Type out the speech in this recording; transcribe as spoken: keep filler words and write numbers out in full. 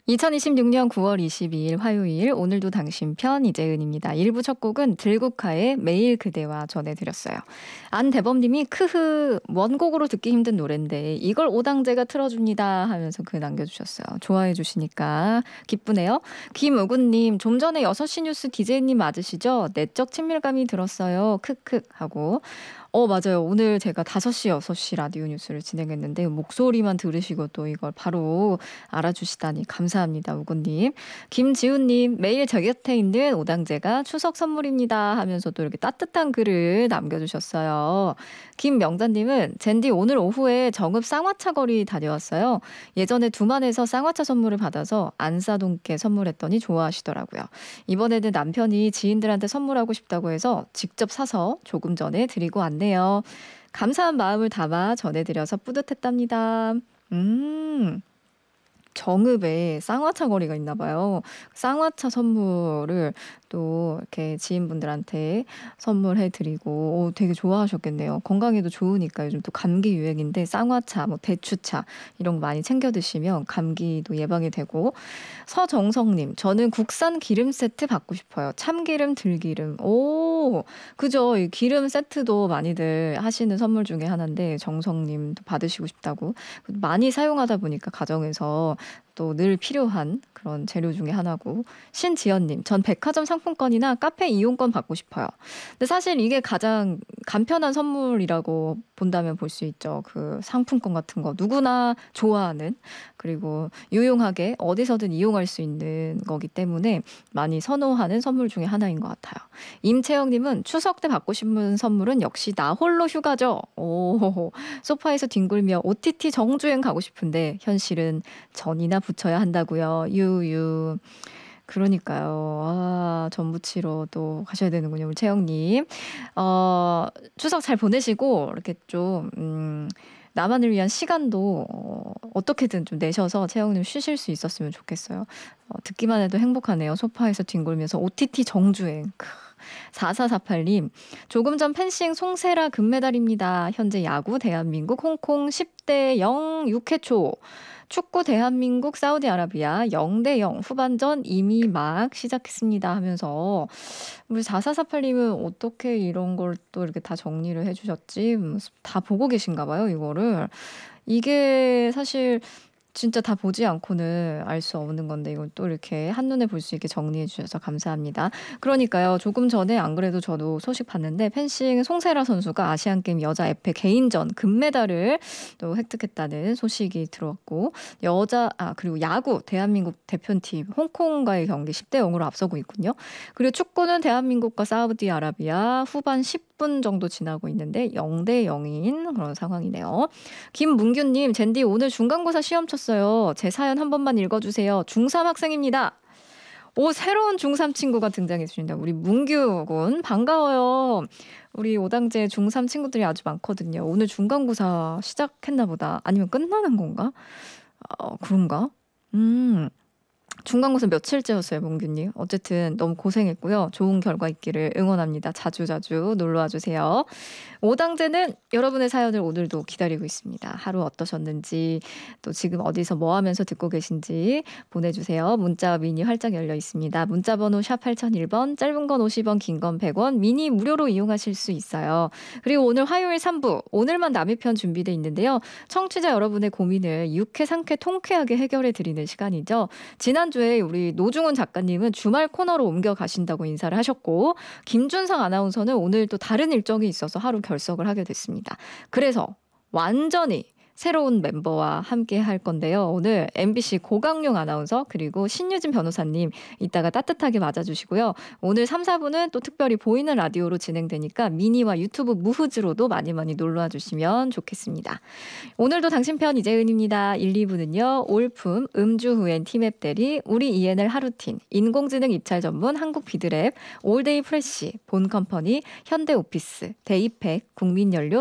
이천이십육 년 구월 이십이일 화요일 오늘도 당신 편 이재은입니다. 일 부 첫 곡은 들국화의 매일 그대와 전해드렸어요. 안대범님이 크흐 원곡으로 듣기 힘든 노래인데 이걸 오당제가 틀어줍니다 하면서 글 남겨주셨어요. 좋아해 주시니까 기쁘네요. 김우군님 좀 전에 여섯 시 뉴스 디제이님 맞으시죠? 내적 친밀감이 들었어요. 크크 하고 어 맞아요. 오늘 제가 다섯 시 여섯 시 라디오 뉴스를 진행했는데 목소리만 들으시고 또 이걸 바로 알아주시다니 감사합니다. 우군님. 김지훈님 매일 저 곁에 있는 오당제가 추석 선물입니다 하면서 또 이렇게 따뜻한 글을 남겨주셨어요. 김명단님은 젠디 오늘 오후에 정읍 쌍화차 거리 다녀왔어요. 예전에 두만에서 쌍화차 선물을 받아서 안사동께 선물했더니 좋아하시더라고요. 이번에는 남편이 지인들한테 선물하고 싶다고 해서 직접 사서 조금 전에 드리고 왔네요. 감사한 마음을 담아 전해드려서 뿌듯했답니다. 음... 정읍에 쌍화차 거리가 있나 봐요. 쌍화차 선물을 또 이렇게 지인분들한테 선물해 드리고 오, 되게 좋아하셨겠네요. 건강에도 좋으니까 요즘 또 감기 유행인데 쌍화차, 뭐 대추차 이런 거 많이 챙겨 드시면 감기도 예방이 되고. 서정성님 저는 국산 기름 세트 받고 싶어요. 참기름, 들기름. 오, 그죠. 이 기름 세트도 많이들 하시는 선물 중에 하나인데 정성님도 받으시고 싶다고. 많이 사용하다 보니까 가정에서 또 늘 필요한 그런 재료 중에 하나고. 신지연님 전 백화점 상품권이나 카페 이용권 받고 싶어요. 근데 사실 이게 가장 간편한 선물이라고 본다면 볼 수 있죠. 그 상품권 같은 거 누구나 좋아하는, 그리고 유용하게 어디서든 이용할 수 있는 거기 때문에 많이 선호하는 선물 중에 하나인 것 같아요. 임채영님은 추석 때 받고 싶은 선물은 역시 나 홀로 휴가죠. 오, 소파에서 뒹굴며 오티티 정주행 가고 싶은데 현실은 전이나 붙여야 한다고요. 유유. 그러니까요. 아, 전 부치러 또 가셔야 되는군요. 우리 채영님. 어, 추석 잘 보내시고 이렇게 좀 음, 나만을 위한 시간도 어, 어떻게든 좀 내셔서 채영님 쉬실 수 있었으면 좋겠어요. 어, 듣기만 해도 행복하네요. 소파에서 뒹굴면서 오티티 정주행. 크. 사사사팔님 조금 전 펜싱 송세라 금메달입니다. 현재 야구 대한민국 홍콩 십 대 영 육 회 초. 축구 대한민국 사우디아라비아 영 대 영 후반전 이미 막 시작했습니다 하면서 우리 사사사팔님은 어떻게 이런 걸 또 이렇게 다 정리를 해주셨지? 다 보고 계신가 봐요, 이거를. 이게 사실 진짜 다 보지 않고는 알 수 없는 건데 이걸 또 이렇게 한눈에 볼 수 있게 정리해 주셔서 감사합니다. 그러니까요. 조금 전에 안 그래도 저도 소식 봤는데 펜싱 송세라 선수가 아시안게임 여자 에페 개인전 금메달을 또 획득했다는 소식이 들어왔고, 여자 아 그리고 야구 대한민국 대표팀 홍콩과의 경기 십 대 영으로 앞서고 있군요. 그리고 축구는 대한민국과 사우디아라비아 후반 십 분 정도 지나고 있는데 영 대 영인 그런 상황이네요. 김문규님 젠디 오늘 중간고사 시험 쳤어요. 제 사연 한 번만 읽어주세요. 중삼 학생입니다. 오, 새로운 중삼 친구가 등장했습니다. 우리 문규 군 반가워요. 우리 오당제 중삼 친구들이 아주 많거든요. 오늘 중간고사 시작했나 보다. 아니면 끝나는 건가? 어, 그런가? 음... 중간고사 며칠째였어요, 문규님. 어쨌든 너무 고생했고요. 좋은 결과 있기를 응원합니다. 자주자주 놀러와 주세요. 오당제는 여러분의 사연을 오늘도 기다리고 있습니다. 하루 어떠셨는지, 또 지금 어디서 뭐 하면서 듣고 계신지 보내주세요. 문자 미니 활짝 열려 있습니다. 문자번호 샵 팔공공일 번, 짧은 건 오십 원, 긴 건 백 원, 미니 무료로 이용하실 수 있어요. 그리고 오늘 화요일 삼 부, 오늘만 남의 편 준비되어 있는데요. 청취자 여러분의 고민을 유쾌, 상쾌, 통쾌하게 해결해 드리는 시간이죠. 지난주에 우리 노중훈 작가님은 주말 코너로 옮겨가신다고 인사를 하셨고, 김준상 아나운서는 오늘 또 다른 일정이 있어서 하루 결석을 하게 됐습니다. 그래서 완전히 새로운 멤버와 함께 할 건데요. 오늘 엠비씨 고강용 아나운서 그리고 신유진 변호사님 이따가 따뜻하게 맞아주시고요. 오늘 삼, 사 부는 또 특별히 보이는 라디오로 진행되니까 미니와 유튜브 무흐즈로도 많이 많이 놀러와 주시면 좋겠습니다. 오늘도 당신 편 이재은입니다. 일, 이 부는요. 올품, 음주 후엔 티맵 대리, 우리 이엔엘 하루틴, 인공지능 입찰 전문 한국 비드랩, 올데이 프레쉬, 본컴퍼니, 현대오피스, 데이팩, 국민연료,